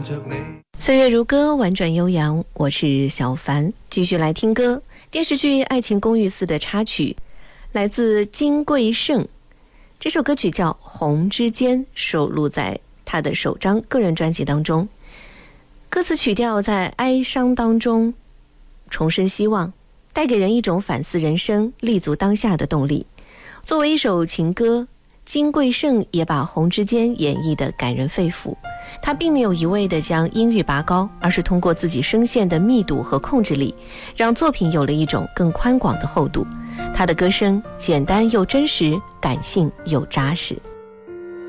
岁月如歌，婉转悠扬，我是小凡，继续来听歌。电视剧《爱情公寓4》的插曲来自金贵晟，这首歌曲叫《红之间》，收录在他的首张个人专辑当中。歌词曲调在哀伤当中重生希望，带给人一种反思人生、立足当下的动力。作为一首情歌，金贵晟也把《红之间》演绎得感人肺腑。他并没有一味地将音域拔高，而是通过自己声线的密度和控制力，让作品有了一种更宽广的厚度。他的歌声简单又真实，感性又扎实。